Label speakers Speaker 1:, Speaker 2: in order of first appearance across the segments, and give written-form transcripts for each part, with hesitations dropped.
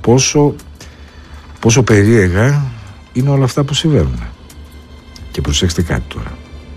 Speaker 1: πόσο περίεργα είναι όλα αυτά που συμβαίνουν. Και προσέξτε κάτι τώρα.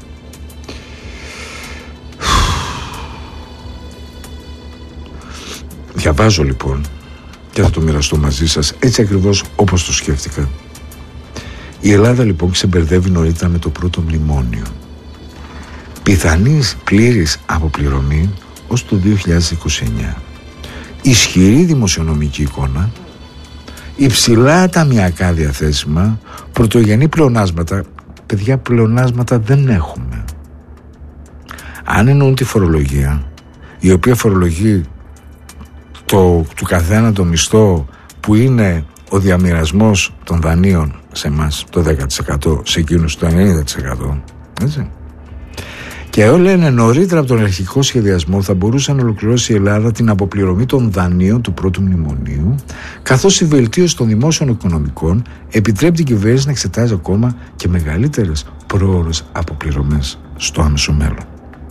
Speaker 1: Διαβάζω λοιπόν και θα το μοιραστώ μαζί σας έτσι ακριβώς όπως το σκέφτηκα. Η Ελλάδα λοιπόν ξεμπερδεύει νωρίτερα με το πρώτο μνημόνιο. Πιθανής πλήρης αποπληρωμή ως το 2029. Ισχυρή δημοσιονομική εικόνα, υψηλά ταμιακά διαθέσιμα, πρωτογενή πλεονάσματα. Παιδιά, πλεονάσματα δεν έχουμε. Αν εννοούν τη φορολογία, η οποία φορολογεί του καθένα το μισθό που είναι ο διαμοιρασμός των δανείων σε εμάς το 10%, σε εκείνους το 90%, έτσι. Και όλοι λένε νωρίτερα από τον αρχικό σχεδιασμό θα μπορούσε να ολοκληρώσει η Ελλάδα την αποπληρωμή των δανείων του πρώτου μνημονίου, καθώς η βελτίωση των δημόσιων οικονομικών επιτρέπει την κυβέρνηση να εξετάζει ακόμα και μεγαλύτερες προώρες αποπληρωμές στο άμεσο μέλλον.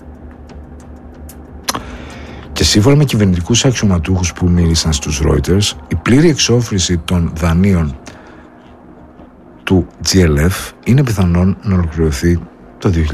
Speaker 1: Και σύμφωνα με κυβερνητικούς αξιωματούχους που μίλησαν στους Reuters, η πλήρη εξόφληση των δανείων του GLF είναι πιθανόν να ολοκληρωθεί το 2029.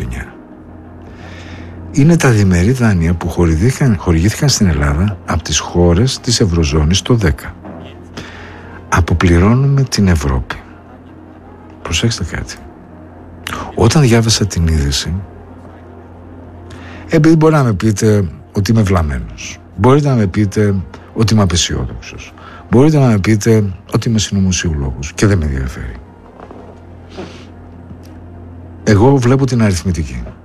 Speaker 1: Είναι τα διμερεί δάνεια που χορηγήθηκαν στην Ελλάδα από τις χώρες της Ευρωζώνης το 10. Αποπληρώνουμε την Ευρώπη. Προσέξτε κάτι. Όταν διάβασα την είδηση, επειδή μπορεί να με πείτε ότι είμαι βλαμμένος, μπορείτε να με πείτε ότι είμαι απεσιόδοξος, μπορείτε να με πείτε ότι είμαι συνωμοσιολόγος και δεν με ενδιαφέρει. Εγώ βλέπω την αριθμητική.